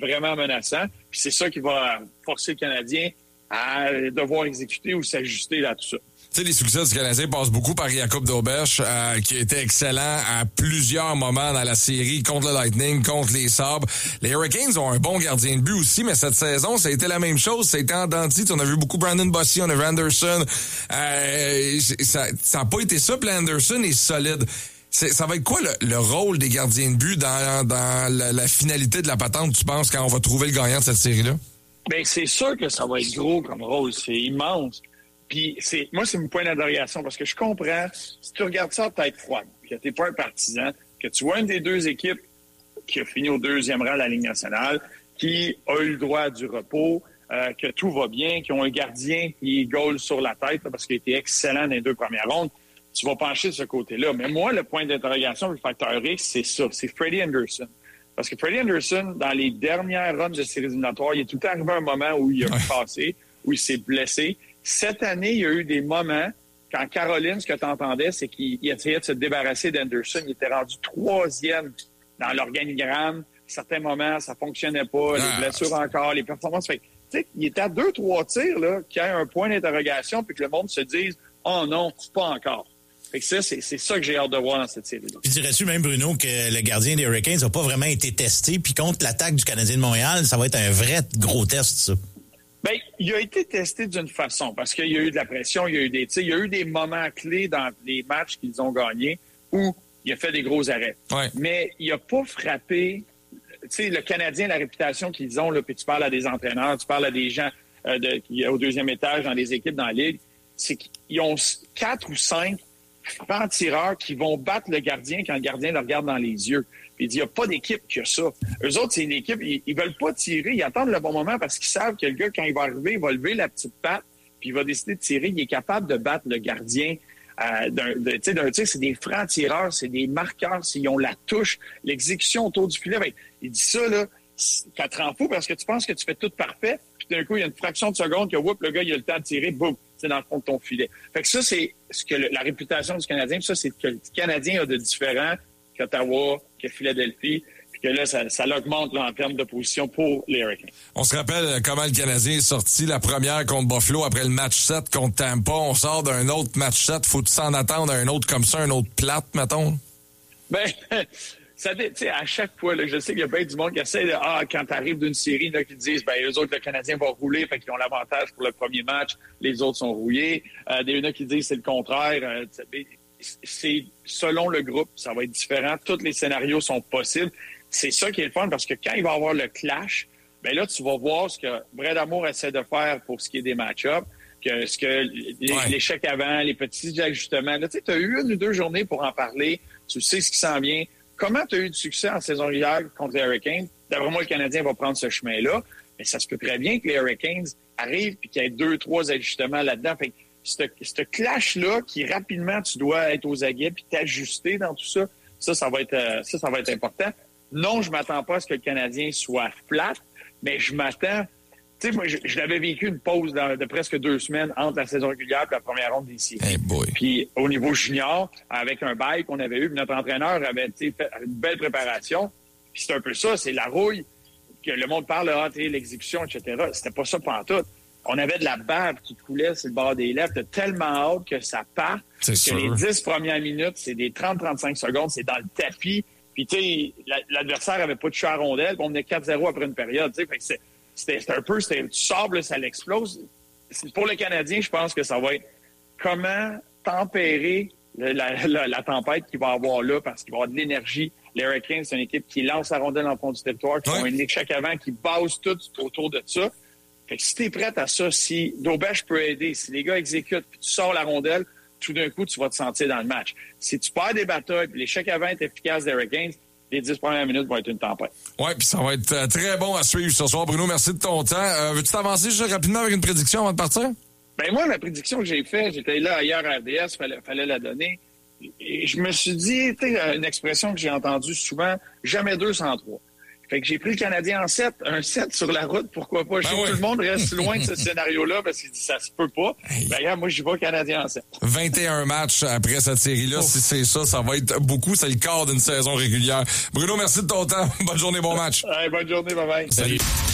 vraiment menaçant. Puis c'est ça qui va forcer le Canadien à devoir exécuter ou s'ajuster là tout ça. Tu sais, les succès du Canadien passent beaucoup par Jakub Dobeš, qui a été excellent à plusieurs moments dans la série contre le Lightning, contre les Sabres. Les Hurricanes ont un bon gardien de but aussi, mais cette saison, ça a été la même chose. Ça a été en dents de scie. On a vu beaucoup Brandon Bossy, on a vu Anderson. Ça n'a pas été ça, puis Anderson est solide. Ça va être quoi le rôle des gardiens de but dans la finalité de la patente, tu penses, quand on va trouver le gagnant de cette série-là? Bien, c'est sûr que ça va être gros comme rôle. C'est immense. Puis moi, c'est mon point d'interrogation parce que je comprends, si tu regardes ça à tête froide, que tu n'es pas un partisan, que tu vois une des deux équipes qui a fini au 2e rang de la Ligue nationale, qui a eu le droit à du repos, que tout va bien, qui ont un gardien qui est goal sur la tête là, parce qu'il a été excellent dans les 2 premières rondes, tu vas pencher de ce côté-là. Mais moi, le point d'interrogation, le facteur X, c'est ça, c'est Freddie Anderson. Parce que Freddie Anderson, dans les dernières runs de séries éliminatoires, il est tout le temps arrivé un moment où il a passé, où il s'est blessé. Cette année, il y a eu des moments, quand Caroline, ce que tu entendais, c'est qu'il essayait de se débarrasser d'Anderson. Il était rendu 3e dans l'organigramme. À certains moments, ça fonctionnait pas. Les blessures encore, les performances. Fait, il était à 2-3 tirs, là, qu'il y ait un point d'interrogation puis que le monde se dise « Oh non, pas encore ». Fait que ça, c'est ça que j'ai hâte de voir dans cette série-là. Puis dirais-tu même, Bruno, que le gardien des Hurricanes n'a pas vraiment été testé, puis contre l'attaque du Canadien de Montréal, ça va être un vrai gros test, ça? Bien, il a été testé d'une façon, parce qu'il y a eu de la pression, il y a eu des moments clés dans les matchs qu'ils ont gagnés où il a fait des gros arrêts. Ouais. Mais il n'a pas frappé. Tu sais, le Canadien, la réputation qu'ils ont, là, puis tu parles à des entraîneurs, tu parles à des gens qui au 2e étage dans les équipes dans la Ligue, c'est qu'ils ont 4 ou 5 francs-tireurs qui vont battre le gardien quand le gardien le regarde dans les yeux. Puis il dit, il n'y a pas d'équipe qui a ça. Eux autres, c'est une équipe, ils veulent pas tirer, ils attendent le bon moment parce qu'ils savent que le gars, quand il va arriver, il va lever la petite patte, puis il va décider de tirer. Il est capable de battre le gardien d'un tir. C'est des francs-tireurs, c'est des marqueurs, ils ont la touche, l'exécution autour du filet. Ben, il dit ça, là, ça te rend fou parce que tu penses que tu fais tout parfait, puis d'un coup, il y a une fraction de seconde que, le gars, il a le temps de tirer, boum, c'est dans le fond de ton filet. Fait que ça, c'est ce que la réputation du Canadien, puis ça, c'est que le Canadien a de différent qu'Ottawa, que Philadelphie, puis que là, ça l'augmente là, en termes de position pour les Hurricanes. On se rappelle comment le Canadien est sorti la première contre Buffalo après le match 7 contre Tampa. On sort d'un autre match 7. Faut-tu s'en attendre à un autre comme ça, un autre plate, mettons? Ben, ça, tu sais, à chaque fois, là, je sais qu'il y a bien du monde qui essaie de, quand t'arrives d'une série, là, qui disent, ben, eux autres, le Canadien va rouler, fait qu'ils ont l'avantage pour le premier match, les autres sont rouillés. Des gens qui disent c'est le contraire. C'est selon le groupe, ça va être différent. Tous les scénarios sont possibles. C'est ça qui est le fun parce que quand il va y avoir le clash, ben là, tu vas voir ce que Brad Amour essaie de faire pour ce qui est des match-ups, l'échec avant, les petits ajustements. Là, tu sais, tu as eu 1 ou 2 journées pour en parler. Tu sais ce qui s'en vient. Comment tu as eu du succès en saison régulière contre les Hurricanes? D'après moi, le Canadien va prendre ce chemin-là. Mais ça se peut très bien que les Hurricanes arrivent et qu'il y ait 2-3 ajustements là-dedans. Fait que ce clash-là, qui rapidement, tu dois être aux aguets puis t'ajuster dans tout ça, ça va être important. Non, je m'attends pas à ce que le Canadien soit flat, mais je m'attends... Tu sais, moi, je l'avais vécu une pause de presque 2 semaines entre la saison régulière et la première ronde des séries. Hey boy. Puis au niveau junior, avec un bail qu'on avait eu, notre entraîneur avait fait une belle préparation. Puis c'est un peu ça, c'est la rouille, que le monde parle, l'exécution, etc. C'était pas ça pantoute. On avait de la bave qui coulait sur le bord des lèvres. T'as tellement hâte que ça parte. C'est sûr. Les 10 premières minutes, c'est des 30-35 secondes, c'est dans le tapis. Puis, tu sais, l'adversaire avait pas de chat à rondelle. On menait 4-0 après une période. Fait que c'était un peu... Tu sors, là, ça l'explose. Pour le Canadien, je pense que ça va être comment tempérer la tempête qu'il va avoir là parce qu'il va y avoir de l'énergie. Les Hurricanes, c'est une équipe qui lance la rondelle en fond du territoire, qui ont un échec avant, qui base tout autour de ça. Fait que si t'es prête à ça, si Dobeš peut aider, si les gars exécutent, puis tu sors la rondelle, tout d'un coup, tu vas te sentir dans le match. Si tu perds des batailles, puis l'échec avant est efficace des Hurricanes, les 10 premières minutes vont être une tempête. Oui, puis ça va être très bon à suivre ce soir. Bruno, merci de ton temps. Veux-tu t'avancer juste rapidement avec une prédiction avant de partir? Ben moi, la prédiction que j'ai faite, j'étais là hier à RDS, fallait la donner. Et je me suis dit, tu sais, une expression que j'ai entendue souvent, jamais 2 sans 3. Fait que j'ai pris le Canadien en 7. Un 7 sur la route, pourquoi pas? Je sais que tout le monde reste loin de ce scénario-là parce qu'il dit ça se peut pas. Ben, regarde, moi, j'y vais Canadien en 7. 21 matchs après cette série-là. Si c'est ça, ça va être beaucoup. C'est le quart d'une saison régulière. Bruno, merci de ton temps. Bonne journée, bon match. Bonne journée, bye-bye. Salut.